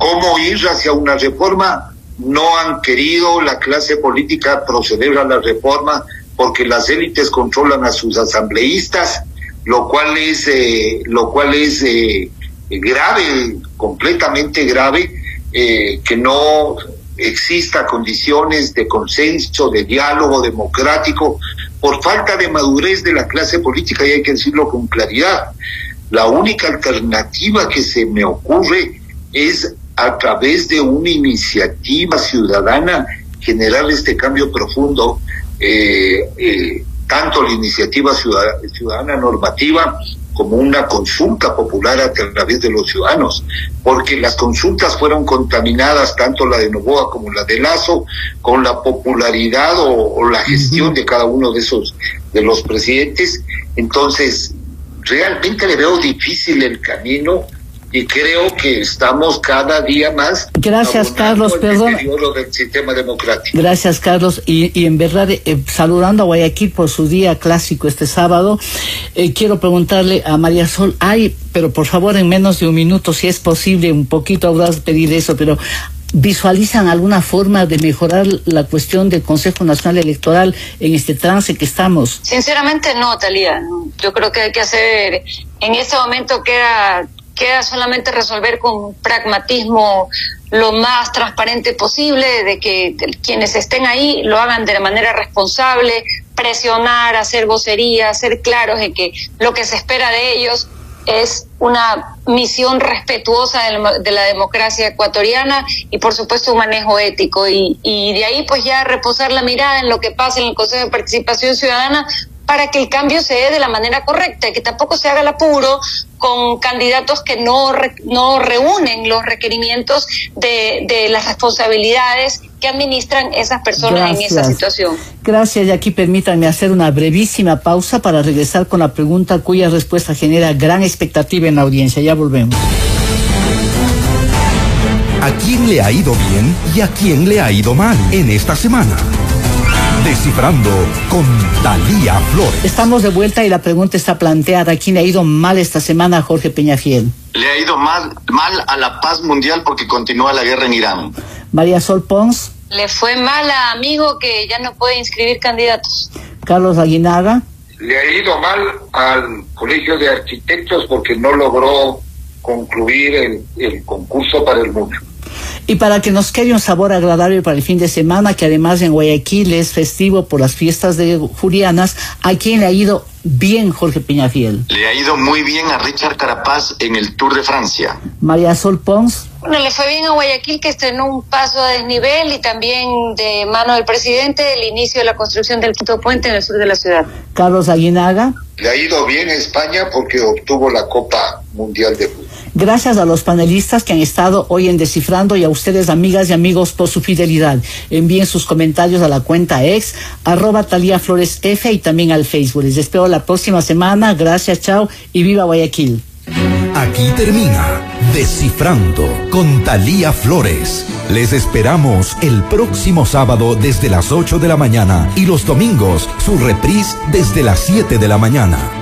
cómo ir hacia una reforma. No han querido la clase política proceder a la reforma porque las élites controlan a sus asambleístas, lo cual es grave, completamente grave, que no exista condiciones de consenso, de diálogo democrático, por falta de madurez de la clase política, y hay que decirlo con claridad. La única alternativa que se me ocurre es a través de una iniciativa ciudadana generar este cambio profundo, tanto la iniciativa ciudadana normativa como una consulta popular a través de los ciudadanos, porque las consultas fueron contaminadas, tanto la de Noboa como la de Lasso, con la popularidad o la gestión de cada uno de los presidentes. Entonces, realmente le veo difícil el camino y creo que estamos cada día más. Gracias, Carlos, perdón. Del sistema democrático. Gracias, Carlos. Y en verdad, saludando a Guayaquil por su día clásico este sábado, quiero preguntarle a María Sol, pero por favor, en menos de un minuto, si es posible, un poquito audaz pedir eso, pero ¿visualizan alguna forma de mejorar la cuestión del Consejo Nacional Electoral en este trance que estamos? Sinceramente no, Talía. Yo creo que hay que hacer, en este momento queda solamente resolver con pragmatismo lo más transparente posible, de que quienes estén ahí lo hagan de manera responsable, presionar, hacer vocería, ser claros en que lo que se espera de ellos es una misión respetuosa de la democracia ecuatoriana y por supuesto un manejo ético, y de ahí pues ya reposar la mirada en lo que pasa en el Consejo de Participación Ciudadana para que el cambio se dé de la manera correcta, que tampoco se haga el apuro con candidatos que no reúnen los requerimientos de las responsabilidades que administran esas personas. Gracias. En esa situación. Gracias, y aquí permítanme hacer una brevísima pausa para regresar con la pregunta cuya respuesta genera gran expectativa en la audiencia. Ya volvemos. ¿A quién le ha ido bien y a quién le ha ido mal en esta semana? Descifrando con Talía Flores. Estamos de vuelta y la pregunta está planteada. ¿A quién le ha ido mal esta semana, Jorge Peñafiel? Le ha ido mal a la paz mundial porque continúa la guerra en Irán. María Sol Pons. Le fue mal a Amigo, que ya no puede inscribir candidatos. Carlos Aguinaga. Le ha ido mal al Colegio de Arquitectos porque no logró concluir el concurso para el mundo. Y para que nos quede un sabor agradable para el fin de semana, que además en Guayaquil es festivo por las fiestas jurianas, ¿a quién le ha ido bien, Jorge Peñafiel? Le ha ido muy bien a Richard Carapaz en el Tour de Francia. María Sol Pons. Bueno, le fue bien a Guayaquil, que estrenó un paso a desnivel, y también de mano del presidente el inicio de la construcción del quinto puente en el sur de la ciudad. Carlos Aguinaga. Le ha ido bien a España porque obtuvo la Copa Mundial de Fútbol. Gracias a los panelistas que han estado hoy en Descifrando y a ustedes, amigas y amigos, por su fidelidad. Envíen sus comentarios a la cuenta ex, @TalíaFloresF, y también al Facebook. Les espero la próxima semana. Gracias, chao y viva Guayaquil. Aquí termina Descifrando con Talía Flores. Les esperamos el próximo sábado desde las 8 de la mañana y los domingos su reprise desde las 7 de la mañana.